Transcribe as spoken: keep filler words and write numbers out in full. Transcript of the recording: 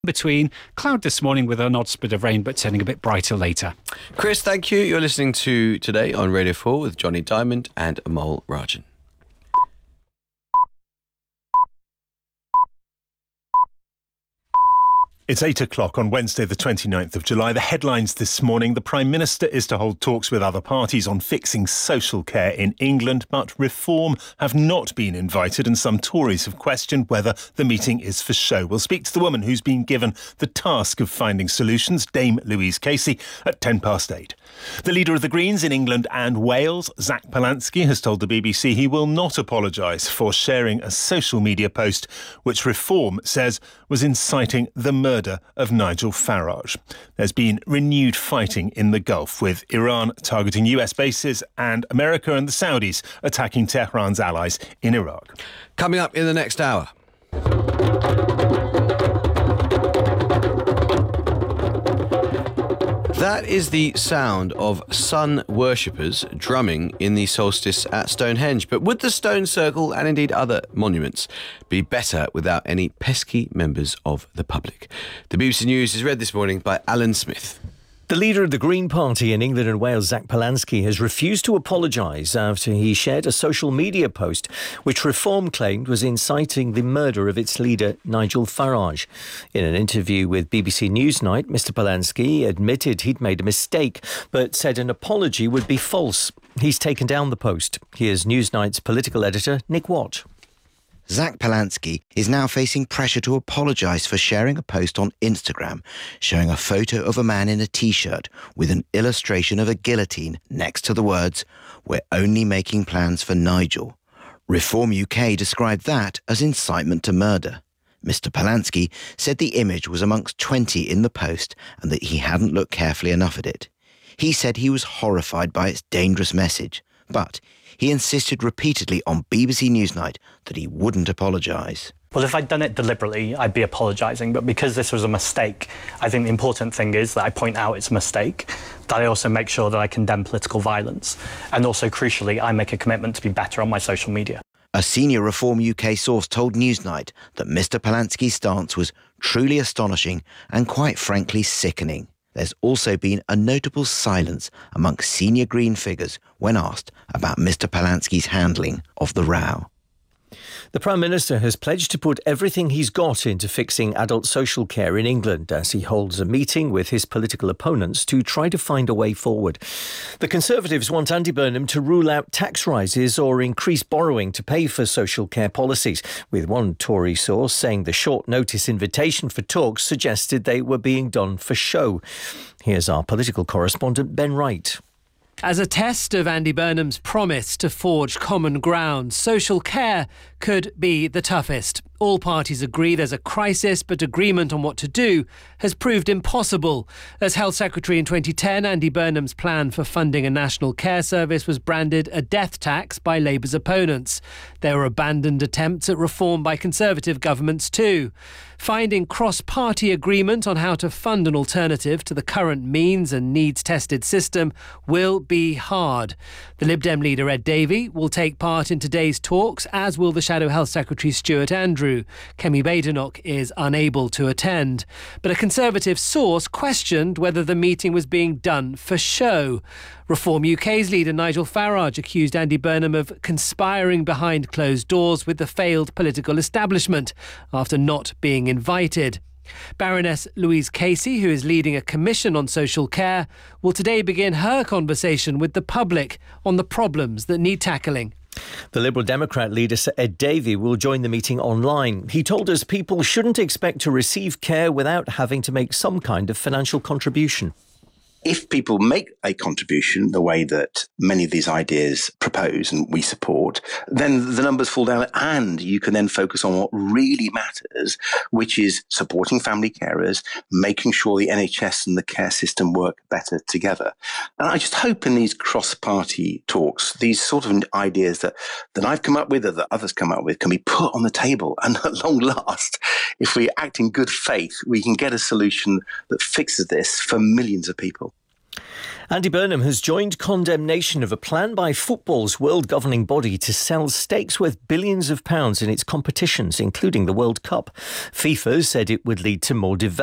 Between cloud this morning with an odd spit of rain, but turning a bit brighter later. Chris, thank you. You're listening to Today on Radio four with Johnny Diamond and Amol Rajan. It's eight o'clock on Wednesday, the twenty-ninth of July. The headlines this morning: the Prime Minister is to hold talks with other parties on fixing social care in England, but Reform have not been invited, and some Tories have questioned whether the meeting is for show. We'll speak to the woman who's been given the task of finding solutions, Dame Louise Casey, at ten past eight. The leader of the Greens in England and Wales, Zach Polansky, has told the B B C he will not apologise for sharing a social media post which Reform says was inciting the murder of Nigel Farage. There's been renewed fighting in the Gulf, with Iran targeting U S bases and America and the Saudis attacking Tehran's allies in Iraq. Coming up in the next hour. That is the sound of sun worshippers drumming in the solstice at Stonehenge. But would the Stone Circle and indeed other monuments be better without any pesky members of the public? The B B C News is read this morning by Alan Smith. The leader of the Green Party in England and Wales, Zach Polansky, has refused to apologise after he shared a social media post which Reform claimed was inciting the murder of its leader, Nigel Farage. In an interview with B B C Newsnight, Mr Polansky admitted he'd made a mistake, but said an apology would be false. He's taken down the post. Here's Newsnight's political editor, Nick Watt. Zach Polansky is now facing pressure to apologise for sharing a post on Instagram showing a photo of a man in a T-shirt with an illustration of a guillotine next to the words, "We're only making plans for Nigel." Reform U K described that as incitement to murder. Mister Polansky said the image was amongst twenty in the post and that he hadn't looked carefully enough at it. He said he was horrified by its dangerous message, but he insisted repeatedly on B B C Newsnight that he wouldn't apologise. Well, if I'd done it deliberately, I'd be apologising. But because this was a mistake, I think the important thing is that I point out it's a mistake, that I also make sure that I condemn political violence. And also, crucially, I make a commitment to be better on my social media. A senior Reform U K source told Newsnight that Mister Polansky's stance was truly astonishing and quite frankly sickening. There's also been a notable silence amongst senior Green figures when asked about Mister Polansky's handling of the row. The Prime Minister has pledged to put everything he's got into fixing adult social care in England as he holds a meeting with his political opponents to try to find a way forward. The Conservatives want Andy Burnham to rule out tax rises or increase borrowing to pay for social care policies, with one Tory source saying the short notice invitation for talks suggested they were being done for show. Here's our political correspondent, Ben Wright. As a test of Andy Burnham's promise to forge common ground, social care could be the toughest. All parties agree there's a crisis, but agreement on what to do has proved impossible. As Health Secretary in twenty ten, Andy Burnham's plan for funding a national care service was branded a death tax by Labour's opponents. There were abandoned attempts at reform by Conservative governments too. Finding cross-party agreement on how to fund an alternative to the current means and needs-tested system will be hard. The Lib Dem leader Ed Davey will take part in today's talks, as will the Shadow Health Secretary Stuart Andrew. Kemi Badenoch is unable to attend. But a Conservative source questioned whether the meeting was being done for show. Reform U K's leader Nigel Farage accused Andy Burnham of conspiring behind closed doors with the failed political establishment after not being invited. Baroness Louise Casey, who is leading a commission on social care, will today begin her conversation with the public on the problems that need tackling. The Liberal Democrat leader, Sir Ed Davey, will join the meeting online. He told us people shouldn't expect to receive care without having to make some kind of financial contribution. If people make a contribution the way that many of these ideas propose and we support, then the numbers fall down and you can then focus on what really matters, which is supporting family carers, making sure the N H S and the care system work better together. And I just hope in these cross-party talks, these sort of ideas that, that I've come up with or that others come up with can be put on the table. And at long last, if we act in good faith, we can get a solution that fixes this for millions of people. Andy Burnham has joined condemnation of a plan by football's world governing body to sell stakes worth billions of pounds in its competitions, including the World Cup. FIFA said it would lead to more development.